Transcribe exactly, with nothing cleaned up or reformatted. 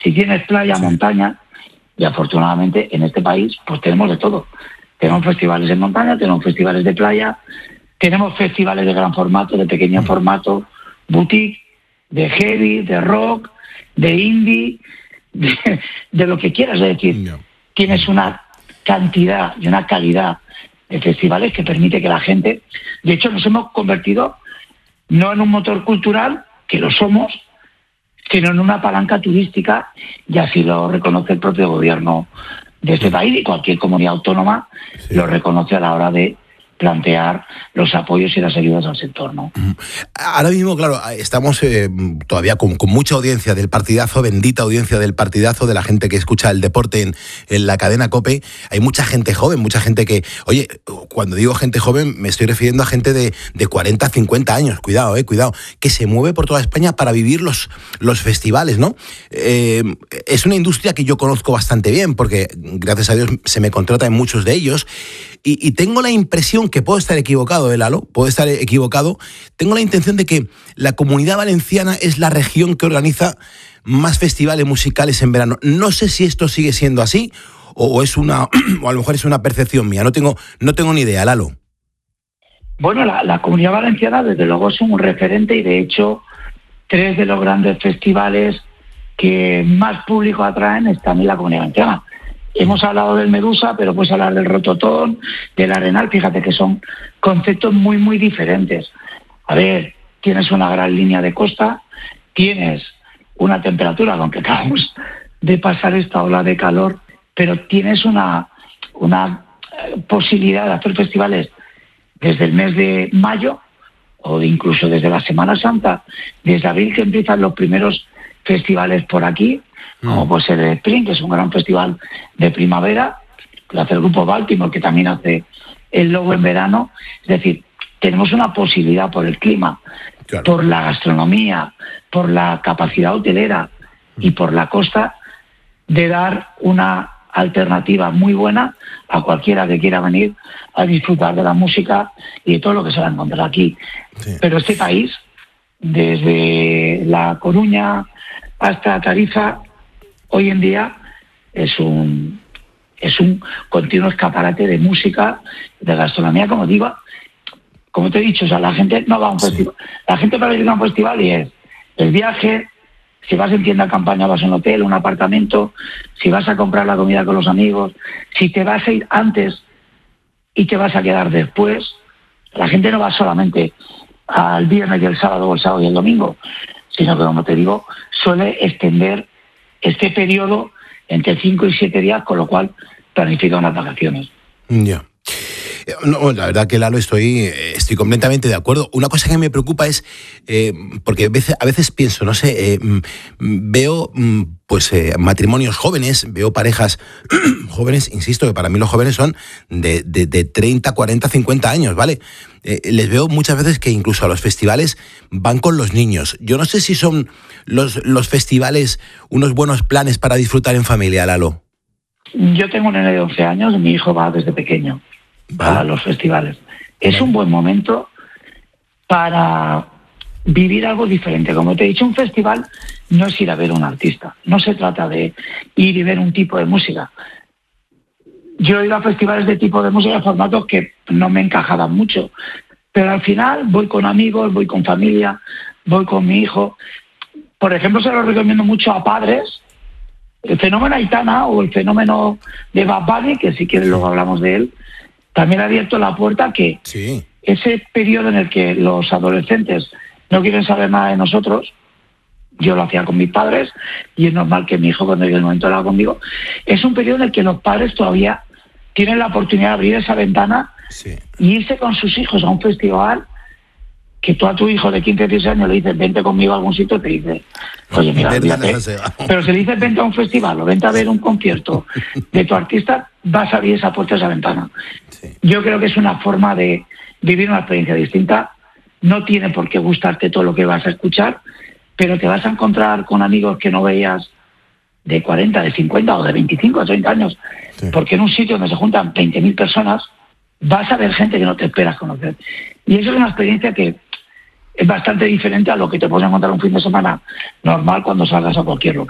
si tienes playa, sí. montaña, y afortunadamente en este país pues tenemos de todo. Tenemos festivales en montaña, tenemos festivales de playa, tenemos festivales de gran formato, de pequeño formato, boutique, de heavy, de rock, de indie, de, de lo que quieras. Es decir, No. tienes una cantidad y una calidad de festivales que permite que la gente... De hecho, nos hemos convertido no en un motor cultural, que lo somos, sino en una palanca turística, y así lo reconoce el propio gobierno de este país, y cualquier comunidad autónoma Sí. lo reconoce a la hora de plantear los apoyos y las ayudas al sector, ¿no? Ahora mismo, claro, estamos eh, todavía con, con mucha audiencia del partidazo, bendita audiencia del partidazo, de la gente que escucha el deporte en, en la cadena COPE. Hay mucha gente joven, mucha gente que... Oye, cuando digo gente joven, me estoy refiriendo a gente de, de cuarenta, cincuenta años, cuidado, eh, cuidado, que se mueve por toda España para vivir los, los festivales, ¿no? Eh, es una industria que yo conozco bastante bien, porque gracias a Dios se me contrata en muchos de ellos, y, y tengo la impresión, que puedo estar equivocado, ¿eh, Lalo? Puedo estar equivocado. Tengo la intención de que la Comunidad Valenciana es la región que organiza más festivales musicales en verano. No sé si esto sigue siendo así o, o es una, o a lo mejor es una percepción mía. No tengo, no tengo ni idea, Lalo. Bueno, la, la Comunidad Valenciana desde luego es un referente, y de hecho tres de los grandes festivales que más público atraen están en la Comunidad Valenciana. Hemos hablado del Medusa, pero puedes hablar del Rototón, del Arenal. Fíjate que son conceptos muy, muy diferentes. A ver, tienes una gran línea de costa, tienes una temperatura, aunque acabamos de pasar esta ola de calor, pero tienes una, una posibilidad de hacer festivales desde el mes de mayo, o incluso desde la Semana Santa, desde abril, que empiezan los primeros festivales por aquí, como puede ser el Spring, que es un gran festival de primavera, lo hace el grupo Baltimore, que también hace el Lobo en verano. Es decir, tenemos una posibilidad por el clima, Claro. por la gastronomía, por la capacidad hotelera y por la costa, de dar una alternativa muy buena a cualquiera que quiera venir a disfrutar de la música y de todo lo que se va a encontrar aquí. Sí. Pero este país, desde La Coruña hasta Tarifa, hoy en día es un es un continuo escaparate de música, de gastronomía, como digo, como te he dicho. O sea, la gente no va a un Sí. festival, la gente para ir a un festival y es el viaje, si vas en tienda de campaña vas a un hotel, un apartamento, si vas a comprar la comida con los amigos, si te vas a ir antes y te vas a quedar después. La gente no va solamente al viernes y el sábado, o el sábado y el domingo, sino que, como te digo, suele extender este periodo entre cinco y siete días, con lo cual planifica unas vacaciones. Ya. No, la verdad que, Lalo, estoy, estoy completamente de acuerdo. Una cosa que me preocupa es, eh, porque a veces, a veces pienso, no sé, eh, veo pues eh, matrimonios jóvenes, veo parejas jóvenes, insisto que para mí los jóvenes son de, de, de treinta, cuarenta, cincuenta años, ¿vale? Eh, les veo muchas veces que incluso a los festivales van con los niños. Yo no sé si son los, los festivales unos buenos planes para disfrutar en familia, Lalo. Yo tengo un nene de once años y mi hijo va desde pequeño Vale. a los festivales. Es Vale. un buen momento para vivir algo diferente. Como te he dicho, un festival no es ir a ver a un artista. No se trata de ir y ver un tipo de música. Yo he ido a festivales de tipo de música, formatos que no me encajaban mucho. Pero al final voy con amigos, voy con familia, voy con mi hijo. Por ejemplo, se lo recomiendo mucho a padres. El fenómeno Aitana o el fenómeno de Bad Bunny, que si quieres luego hablamos de él, también ha abierto la puerta que Sí. ese periodo en el que los adolescentes no quieren saber nada de nosotros, yo lo hacía con mis padres y es normal que mi hijo cuando llegue el momento lo haga conmigo, es un periodo en el que los padres todavía tienen la oportunidad de abrir esa ventana Sí. y irse con sus hijos a un festival, que tú a tu hijo de quince, dieciséis años le dices vente conmigo a algún sitio, te dice, oye, mira, olvídate. Pero si le dices vente a un festival o vente a ver un concierto de tu artista, vas a abrir esa puerta, esa ventana. Sí. Yo creo que es una forma de vivir una experiencia distinta. No tiene por qué gustarte todo lo que vas a escuchar, pero te vas a encontrar con amigos que no veías de cuarenta, de cincuenta o de veinticinco o treinta años, Sí. porque en un sitio donde se juntan veinte mil personas vas a ver gente que no te esperas conocer. Y eso es una experiencia que es bastante diferente a lo que te puedes encontrar un fin de semana normal cuando salgas a cualquier local.